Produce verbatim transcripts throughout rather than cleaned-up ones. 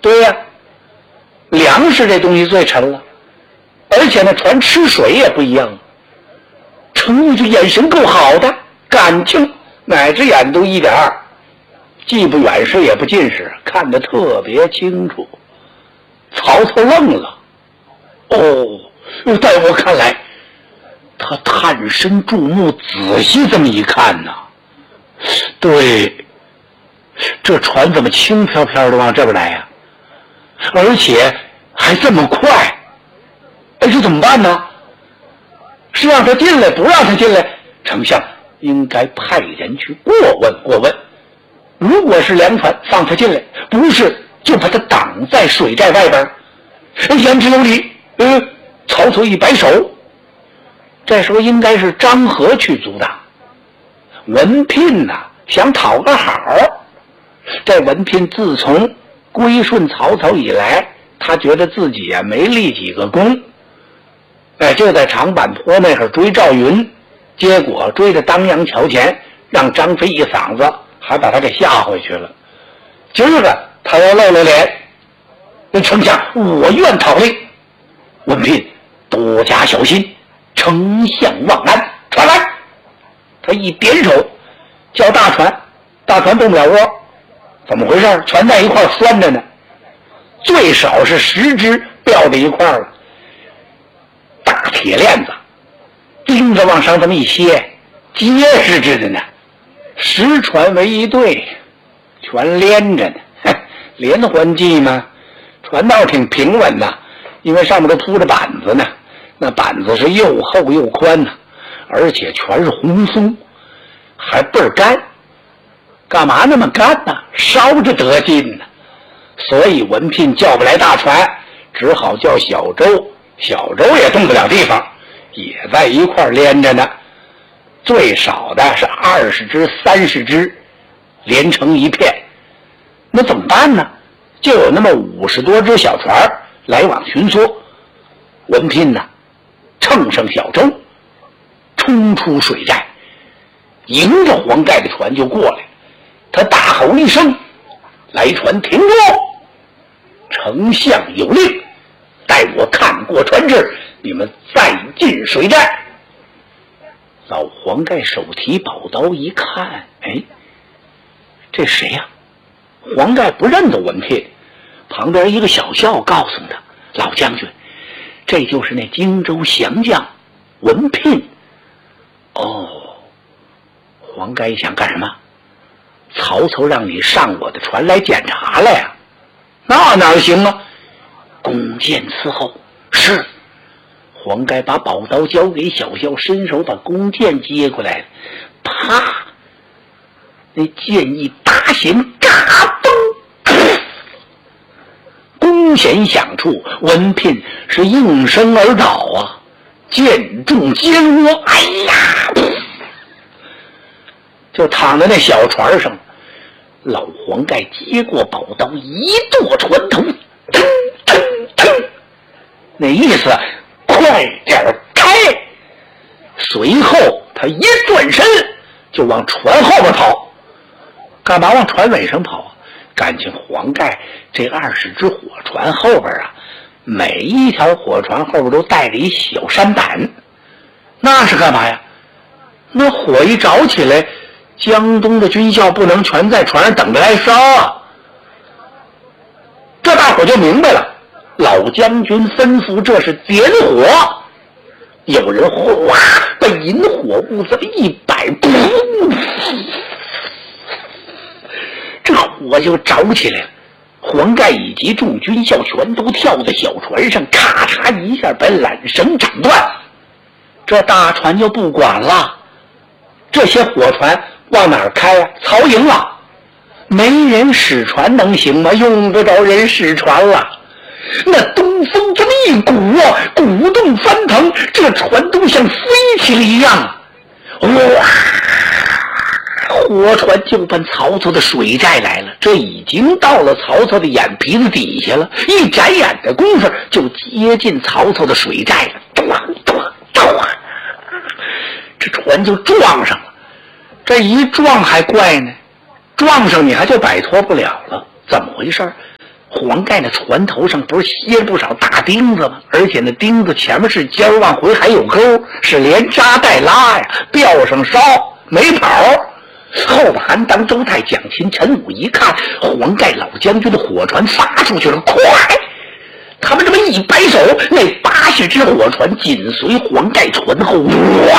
对呀、啊，粮食这东西最沉了，而且那船吃水也不一样。程昱这眼神够好的，感情哪只眼都一点儿，既不远视也不近视，看得特别清楚。曹操愣了，哦，在我看来，他探身注目，仔细这么一看呢，对，这船怎么轻飘飘的往这边来呀、啊？而且还这么快，哎，这怎么办呢？是让他进来，不让他进来？丞相应该派人去过问过问。如果是粮船，放他进来；不是，就把他挡在水寨外边。言之有理。呃，曹操一摆手，这时候应该是张合去阻挡。文聘呐、啊，想讨个好。这文聘自从归顺曹操以来，他觉得自己啊没立几个功。哎，就在长坂坡那会儿追赵云，结果追着当阳桥前，让张飞一嗓子，还把他给吓回去了。今儿个他要露露脸，那丞相我愿讨令。文聘多加小心，丞相望安。传来，他一点手，叫大船，大船动不了窝。怎么回事？全在一块拴着呢，最少是十只吊在一块了。大铁链子钉子往上这么一歇，结实着的呢，十船为一队，全连着呢。连环计嘛，船道挺平稳的，因为上面都铺着板子呢，那板子是又厚又宽呢，而且全是红酥，还倍儿干。干嘛那么干呢？烧着得劲呢。所以文聘叫不来大船，只好叫小舟，小舟也动不了地方，也在一块连着呢。最少的是二十只、三十只，连成一片。那怎么办呢？就有那么五十多只小船来往巡逻。文聘呢，乘上小舟，冲出水寨，迎着黄盖的船就过来。他大吼一声：“来船停住！丞相有令，待我看过船只，你们再进水寨。”老黄盖手提宝刀一看，哎，这谁呀、啊？黄盖不认得文聘，旁边一个小校告诉他：“老将军，这就是那荆州降将文聘。”哦，黄盖一想干什么？曹操让你上我的船来检查了呀？那哪行啊？弓箭伺候。是。黄盖把宝刀交给小校，伸手把弓箭接过来，啪，那箭一打响，嘎嘣，弓弦响处，文聘是应声而倒啊，箭中肩窝，哎呀，就躺在那小船上。老黄盖接过宝刀，一跺船头，腾腾腾，那意思快点开。随后他一转身就往船后边跑。干嘛往船尾上跑啊？感情黄盖这二十只火船后边啊，每一条火船后边都带着一小舢板。那是干嘛呀？那火一着起来，江东的军校不能全在船上等着来烧啊。这大伙就明白了，老将军吩咐这是点火。有人哗把引火物这么一摆，这火就着起来了。黄盖以及众军校全都跳在小船上，咔嚓一下把缆绳斩断。这大船就不管了，这些火船往哪儿开啊？曹营啊！没人使船能行吗？用不着人使船了。那东风这么一鼓啊，鼓动翻腾，这船都像飞起来一样。哇！火船就奔曹操的水寨来了，这已经到了曹操的眼皮子底下了，一眨眼的功夫就接近曹操的水寨了。咚咚咚，这船就撞上了。这一撞还怪呢，撞上你还就摆脱不了了。怎么回事？ 黄盖那船头上不是歇不少大钉子吗？而且那钉子前面是尖儿，往回还有钩，是连扎带拉呀，吊上烧没跑。后边韩当、周泰、蒋钦、陈武一看黄盖老将军的火船发出去了，快！他们这么一摆手，那八十只火船紧随黄盖船后，哇，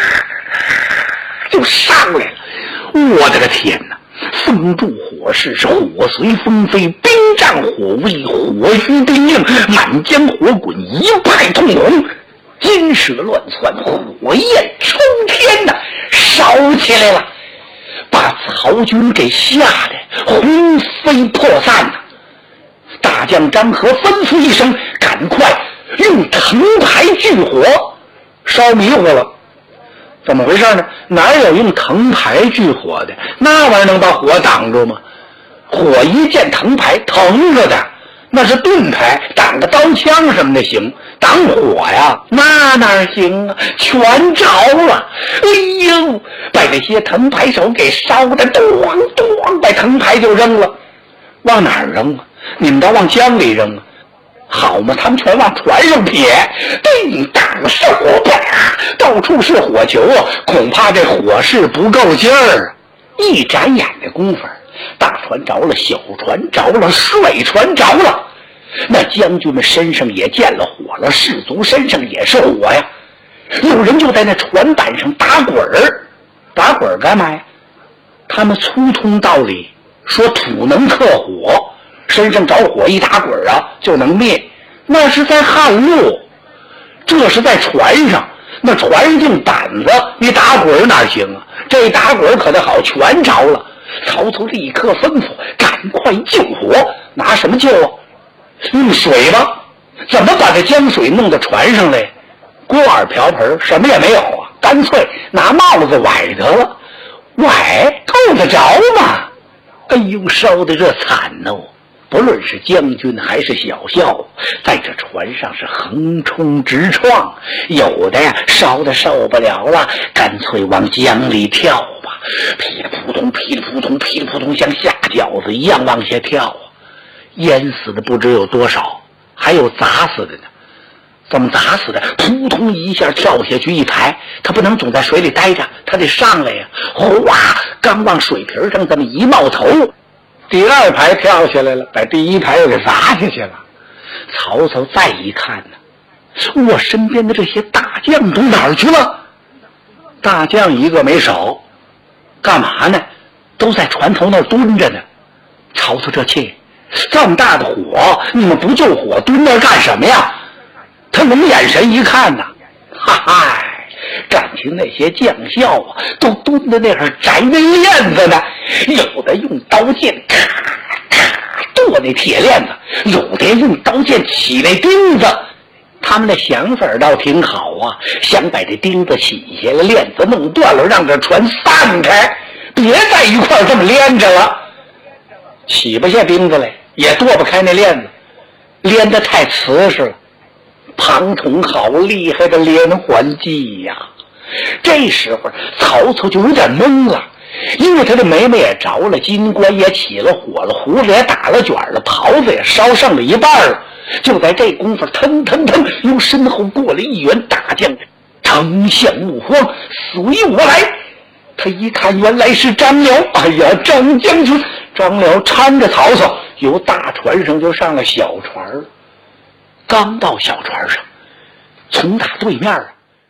就上来了。我的个天哪！风助火势，是火随风飞，兵战火威，火虚兵硬，满江火滚，一派通红，金蛇乱窜，火焰冲天呐，烧起来了，把曹军给吓得魂飞魄散呐。大将张合吩咐一声，赶快用藤牌炬火烧迷糊了。怎么回事呢？哪有用藤牌炬火的？那玩意儿能把火挡住吗？火一见藤牌，藤着的，那是盾牌，挡个刀枪什么的行，挡火呀，那哪行啊？全着了！哎呦，把那些藤牌手给烧的咚咚，把藤牌就扔了。往哪儿扔啊？你们倒往江里扔啊？好嘛，他们全往船上撇，叮当烧吧，到处是火球啊！恐怕这火势不够劲儿。一眨眼的功夫，大船着了，小船着了，水船着了。那将军们身上也见了火了，士卒身上也是火呀。有人就在那船板上打滚儿，打滚儿干嘛呀？他们粗通道理，说土能克火。身上着火一打滚啊就能灭，那是在旱路，这是在船上，那船上用板子，你打滚哪行啊？这打滚可得好，全着了。曹操立刻吩咐赶快救火。拿什么救啊？用水吧。怎么把这江水弄到船上来？锅碗瓢盆什么也没有啊，干脆拿帽子崴得了。崴够得着吗？哎呦，烧得这惨哦！不论是将军还是小校，在这船上是横冲直撞，有的呀烧的受不了了，干脆往江里跳吧，噼里扑通噼里扑通噼里扑通，像下饺子一样往下跳啊！淹死的不知有多少，还有砸死的呢。怎么砸死的？扑通一下跳下去一排，他不能总在水里待着，他得上来呀！哗，刚往水皮上这么一冒头，第二排跳下来了，把第一排又给砸下去了。曹操再一看呢，我身边的这些大将都哪儿去了？大将一个没少，干嘛呢？都在船头那儿蹲着呢。曹操这气，这么大的火，你们不救火，蹲那儿干什么呀？他龙眼神一看呐，哈哈，感情那些将校啊，都蹲在那儿摘那链子呢，有的用刀剑咔咔剁那铁链子，有的用刀剑起那钉子。他们的想法倒挺好啊，想把这钉子起下来，链子弄断了，让这船散开，别在一块儿这么连着了。起不下钉子来，也剁不开那链子，连得太瓷实了。庞统好厉害的连环计呀！这时候曹操就有点懵了，因为他的眉毛也着了，金冠也起了火了，胡子也打了卷了，袍子也烧剩了一半了。就在这功夫，腾腾腾，由身后过来一员大将，丞相勿慌，随我来。他一看，原来是张辽。哎呀，张将军！张辽搀着曹操，由大船上就上了小船了。刚到小船上，从打对面啊，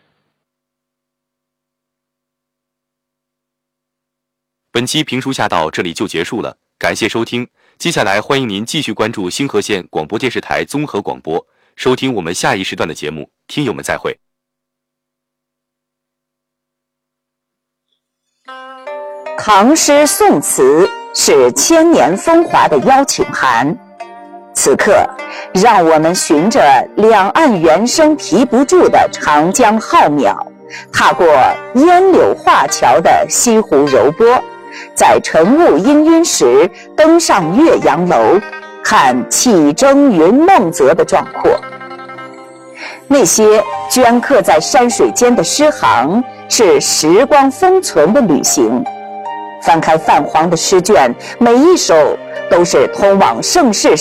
本期评书下到这里就结束了，感谢收听。接下来欢迎您继续关注星河县广播电视台综合广播，收听我们下一时段的节目。听友们再会。 唐诗宋词是千年风华的邀请函，此刻让我们循着两岸猿声啼不住的长江浩渺，踏过烟柳画桥的西湖柔波，在晨雾氤氲时登上岳阳楼，看气蒸云梦泽的壮阔。那些镌刻在山水间的诗行，是时光封存的旅行。翻开泛黄的诗卷，每一首都是通往盛世